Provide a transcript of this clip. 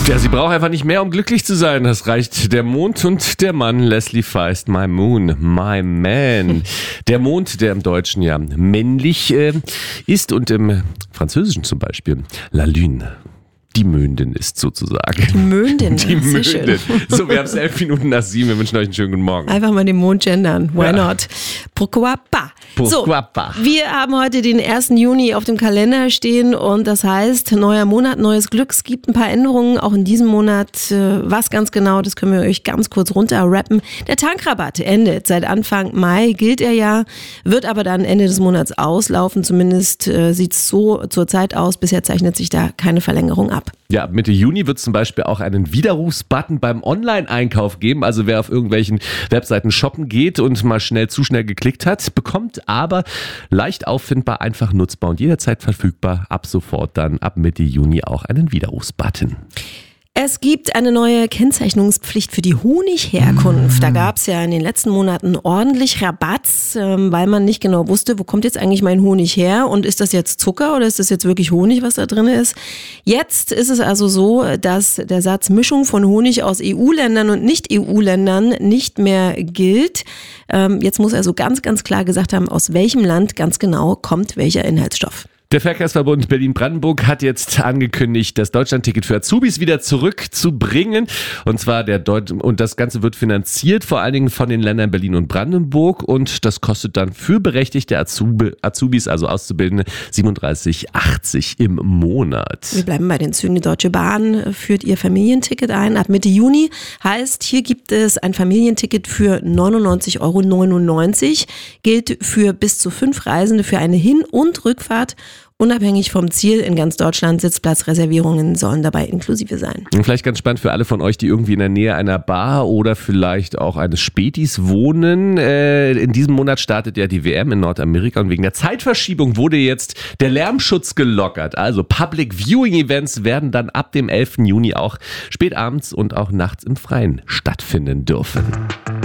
Ja, sie braucht einfach nicht mehr, um glücklich zu sein. Das reicht der Mond und der Mann. Leslie Feist, my moon, my man. Der Mond, der im Deutschen ja männlich ist und im Französischen zum Beispiel la lune. Die Möndin ist sozusagen. Die Möndin. Die Möndin. Schön. So, wir haben es 11 Minuten nach 7. Wir wünschen euch einen schönen guten Morgen. Einfach mal den Mond gendern. Why not? Pourquoi pas? So, Pourquoi pas? wir haben heute den 1. Juni auf dem Kalender stehen und das heißt, neuer Monat, neues Glück. Es gibt ein paar Änderungen auch in diesem Monat. Was ganz genau, das können wir euch ganz kurz runterrappen. Der Tankrabatt endet seit Anfang Mai, gilt er ja, wird aber dann Ende des Monats auslaufen. Zumindest sieht es so zurzeit aus. Bisher zeichnet sich da keine Verlängerung ab. Ja, ab Mitte Juni wird es zum Beispiel auch einen Widerrufsbutton beim Online-Einkauf geben. Also wer auf irgendwelchen Webseiten shoppen geht und mal zu schnell geklickt hat, bekommt aber leicht auffindbar, einfach nutzbar und jederzeit verfügbar ab sofort dann ab Mitte Juni auch einen Widerrufsbutton. Es gibt eine neue Kennzeichnungspflicht für die Honigherkunft. Da gab es ja in den letzten Monaten ordentlich Rabatz, weil man nicht genau wusste, wo kommt jetzt eigentlich mein Honig her und ist das jetzt Zucker oder ist das jetzt wirklich Honig, was da drin ist. Jetzt ist es also so, dass der Satz Mischung von Honig aus EU-Ländern und Nicht-EU-Ländern nicht mehr gilt. Jetzt muss also ganz, ganz klar gesagt haben, aus welchem Land ganz genau kommt welcher Inhaltsstoff. Der Verkehrsverbund Berlin-Brandenburg hat jetzt angekündigt, das Deutschlandticket für Azubis wieder zurückzubringen. Und zwar und das Ganze wird finanziert vor allen Dingen von den Ländern Berlin und Brandenburg. Und das kostet dann für berechtigte Azubis, also Auszubildende, 37,80 im Monat. Wir bleiben bei den Zügen. Die Deutsche Bahn führt ihr Familienticket ein. Ab Mitte Juni heißt, hier gibt es ein Familienticket für 99,99 €. Gilt für bis zu 5 Reisende für eine Hin- und Rückfahrt. Unabhängig vom Ziel in ganz Deutschland, Sitzplatzreservierungen sollen dabei inklusive sein. Und vielleicht ganz spannend für alle von euch, die irgendwie in der Nähe einer Bar oder vielleicht auch eines Spätis wohnen. In diesem Monat startet ja die WM in Nordamerika und wegen der Zeitverschiebung wurde jetzt der Lärmschutz gelockert. Also Public Viewing Events werden dann ab dem 11. Juni auch spätabends und auch nachts im Freien stattfinden dürfen.